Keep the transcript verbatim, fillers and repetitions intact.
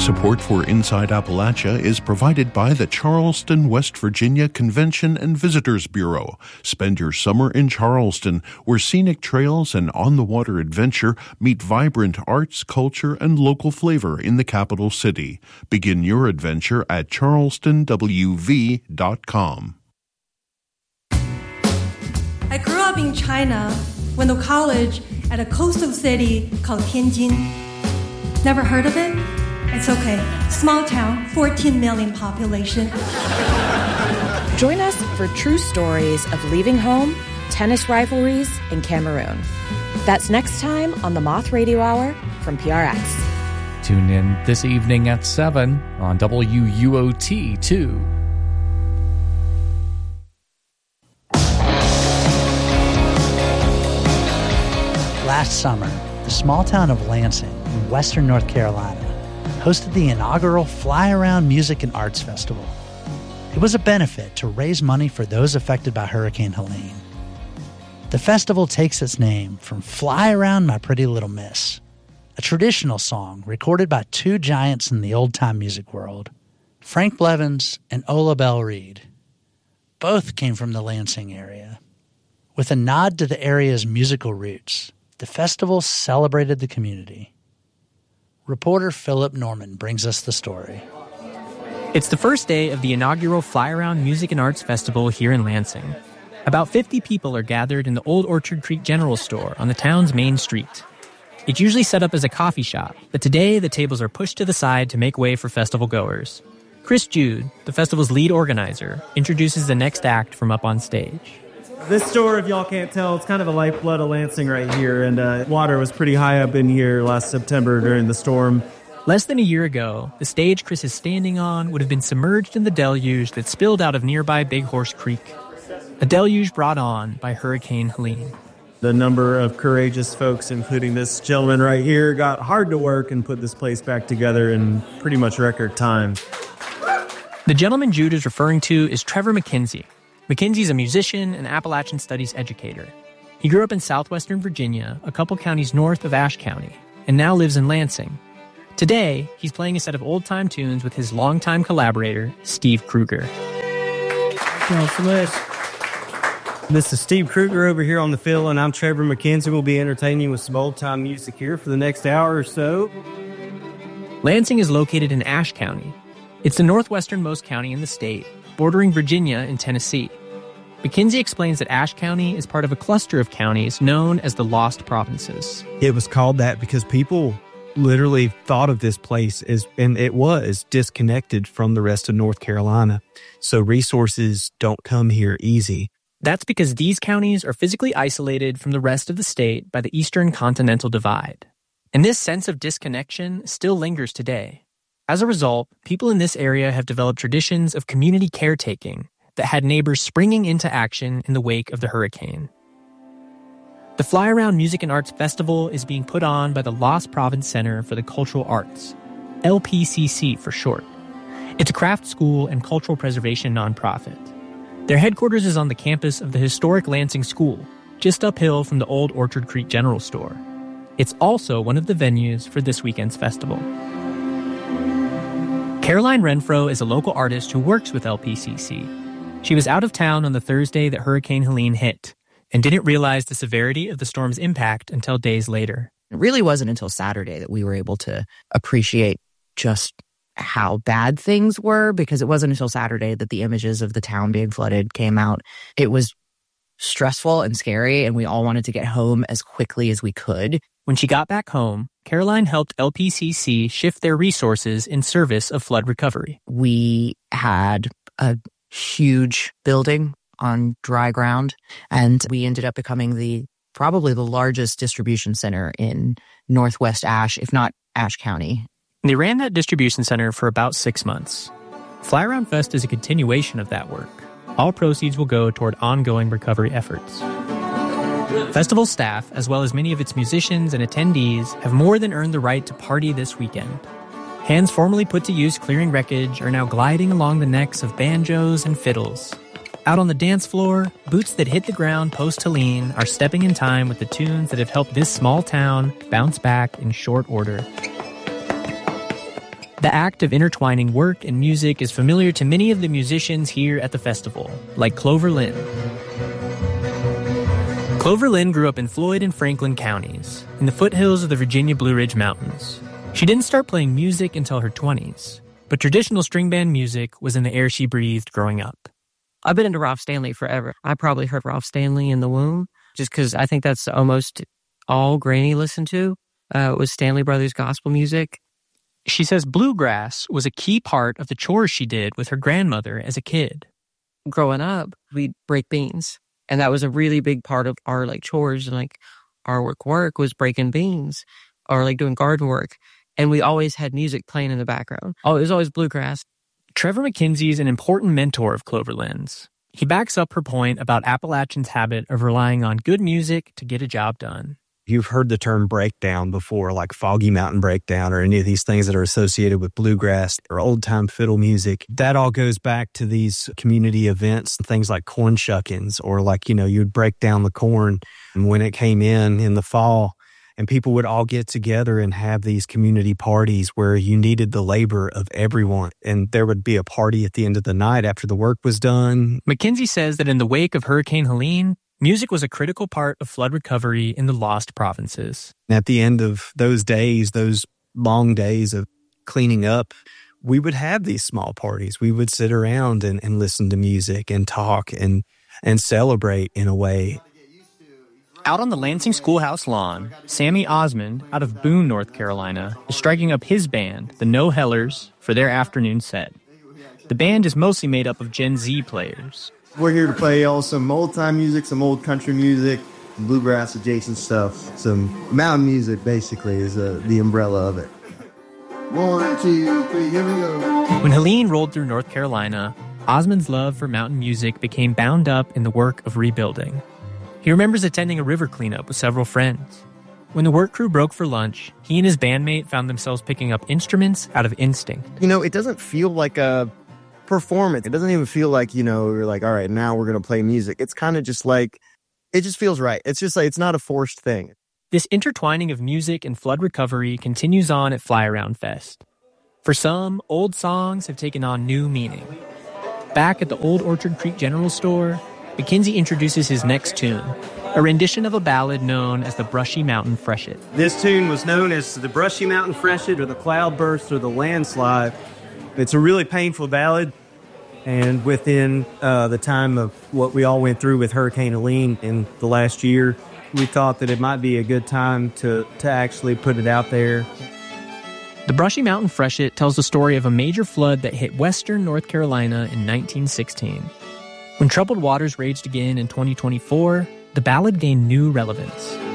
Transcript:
Support for Inside Appalachia is provided by the Charleston, West Virginia Convention and Visitors Bureau. Spend your summer in Charleston, where scenic trails and on-the-water adventure meet vibrant arts, culture, and local flavor in the capital city. Begin your adventure at charleston w v dot com. I grew up in China, went to college at a coastal city called Tianjin. Never heard of it? It's okay. Small town, fourteen million population. Join us for true stories of leaving home, tennis rivalries, and Cameroon. That's next time on the Moth Radio Hour from P R X. Tune in this evening at seven on W U O T two. Last summer, the small town of Lansing in western North Carolina hosted the inaugural Fly Around Music and Arts Festival. It was a benefit to raise money for those affected by Hurricane Helene. The festival takes its name from Fly Around My Pretty Little Miss, a traditional song recorded by two giants in the old-time music world, Frank Blevins and Ola Belle Reed. Both came from the Lansing area. With a nod to the area's musical roots, the festival celebrated the community. Reporter Philip Norman brings us the story. It's the first day of the inaugural Fly Around Music and Arts Festival here in Lansing. About fifty people are gathered in the Old Orchard Creek General Store on the town's main street. It's usually set up as a coffee shop, but today the tables are pushed to the side to make way for festival goers. Chris Jude, the festival's lead organizer, introduces the next act from up on stage. This store, if y'all can't tell, it's kind of a lifeblood of Lansing right here, and uh, water was pretty high up in here last September during the storm. Less than a year ago, the stage Chris is standing on would have been submerged in the deluge that spilled out of nearby Big Horse Creek, a deluge brought on by Hurricane Helene. The number of courageous folks, including this gentleman right here, got hard to work and put this place back together in pretty much record time. The gentleman Jude is referring to is Trevor McKenzie. McKenzie's a musician and Appalachian Studies educator. He grew up in southwestern Virginia, a couple counties north of Ashe County, and now lives in Lansing. Today, he's playing a set of old-time tunes with his longtime collaborator, Steve Kruger. Thank you all so much. This is Steve Kruger over here on the fiddle, and I'm Trevor McKenzie. We'll be entertaining you with some old-time music here for the next hour or so. Lansing is located in Ashe County. It's the northwesternmost county in the state, bordering Virginia and Tennessee. McKenzie explains that Ashe County is part of a cluster of counties known as the Lost Provinces. It was called that because people literally thought of this place as, and it was, disconnected from the rest of North Carolina. So resources don't come here easy. That's because these counties are physically isolated from the rest of the state by the Eastern Continental Divide. And this sense of disconnection still lingers today. As a result, people in this area have developed traditions of community caretaking that had neighbors springing into action in the wake of the hurricane. The Fly Around Music and Arts Festival is being put on by the Lost Province Center for the Cultural Arts, L P C C for short. It's a craft school and cultural preservation nonprofit. Their headquarters is on the campus of the historic Lansing School, just uphill from the Old Orchard Creek General Store. It's also one of the venues for this weekend's festival. Caroline Renfro is a local artist who works with L P C C. She was out of town on the Thursday that Hurricane Helene hit and didn't realize the severity of the storm's impact until days later. It really wasn't until Saturday that we were able to appreciate just how bad things were, because it wasn't until Saturday that the images of the town being flooded came out. It was stressful and scary, and we all wanted to get home as quickly as we could. When she got back home, Caroline helped L P C C shift their resources in service of flood recovery. We had a huge building on dry ground, and we ended up becoming the probably the largest distribution center in Northwest Ashe, if not Ashe County. They ran that distribution center for about six months. Fly Around Fest is a continuation of that work. All proceeds will go toward ongoing recovery efforts. Festival staff, as well as many of its musicians and attendees, have more than earned the right to party this weekend. Hands formerly put to use clearing wreckage are now gliding along the necks of banjos and fiddles. Out on the dance floor, boots that hit the ground post-Helene are stepping in time with the tunes that have helped this small town bounce back in short order. The act of intertwining work and music is familiar to many of the musicians here at the festival, like Clover Lynn. Clover Lynn grew up in Floyd and Franklin counties, in the foothills of the Virginia Blue Ridge Mountains. She didn't start playing music until her twenties, but traditional string band music was in the air she breathed growing up. I've been into Ralph Stanley forever. I probably heard Ralph Stanley in the womb, just because I think that's almost all Granny listened to, uh, was Stanley Brothers gospel music. She says bluegrass was a key part of the chores she did with her grandmother as a kid. Growing up, we'd break beans, and that was a really big part of our like chores, and like our work work was breaking beans or like doing garden work, and we always had music playing in the background. Oh, it was always bluegrass. Trevor McKenzie is an important mentor of Clover Lynn's. He backs up her point about Appalachian's habit of relying on good music to get a job done. You've heard the term breakdown before, like Foggy Mountain Breakdown or any of these things that are associated with bluegrass or old-time fiddle music. That all goes back to these community events, things like corn shuckings, or like, you know, you'd break down the corn when it came in in the fall, and people would all get together and have these community parties where you needed the labor of everyone. And there would be a party at the end of the night after the work was done. McKenzie says that in the wake of Hurricane Helene, music was a critical part of flood recovery in the lost provinces. At the end of those days, those long days of cleaning up, we would have these small parties. We would sit around and, and listen to music and talk and, and celebrate in a way. Out on the Lansing Schoolhouse lawn, Sammy Osmond, out of Boone, North Carolina, is striking up his band, the No Hellers, for their afternoon set. The band is mostly made up of Gen Z players. We're here to play all some old-time music, some old country music, bluegrass adjacent stuff. Some mountain music, basically, is uh, the umbrella of it. One, two, three, here we go. When Helene rolled through North Carolina, Osmond's love for mountain music became bound up in the work of rebuilding. He remembers attending a river cleanup with several friends. When the work crew broke for lunch, he and his bandmate found themselves picking up instruments out of instinct. You know, it doesn't feel like a performance. It doesn't even feel like, you know, you're like, all right, now we're going to play music. It's kind of just like, it just feels right. It's just like, it's not a forced thing. This intertwining of music and flood recovery continues on at Fly Around Fest. For some, old songs have taken on new meaning. Back at the old Orchard Creek General Store, McKenzie introduces his next tune, a rendition of a ballad known as the Brushy Mountain Freshet. This tune was known as the Brushy Mountain Freshet or the Cloudburst or the Landslide. It's a really painful ballad, and within uh, the time of what we all went through with Hurricane Helene in the last year, we thought that it might be a good time to, to actually put it out there. The Brushy Mountain Freshet tells the story of a major flood that hit western North Carolina in nineteen sixteen. When troubled waters raged again in twenty twenty-four, the ballad gained new relevance.